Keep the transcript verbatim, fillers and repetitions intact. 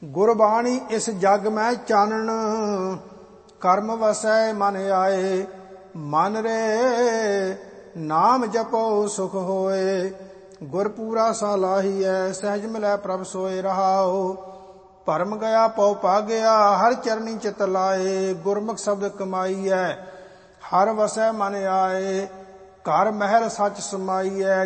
ਗੁਰਬਾਣੀ ਇਸ ਜਗ ਮੈਂ ਚਾਨਣ, ਕਰਮ ਵਸੈ ਮਨ ਆਏ। ਮਨ ਰੇ ਨਾਮ ਜਪੋ ਸੁਖ ਹੋਏ, ਗੁਰ ਪੂਰਾ ਸਾਲਾਹੀਐ। ਸਹਿਜ ਮਿਲੈ ਪ੍ਰਭ ਸੋਏ ਰਹਾਉ, ਭਰਮ ਗਿਆ ਪਉ ਭਾਗਿਆ। ਹਰ ਚਰਨੀ ਚਿਤ ਲਾਏ, ਗੁਰਮੁਖ ਸ਼ਬਦ ਕਮਾਈਐ। ਹਰ ਵਸੈ ਮਨ ਆਏ, ਘਰ ਮਹਿਲ ਸੱਚ ਸਮਾਈਐ।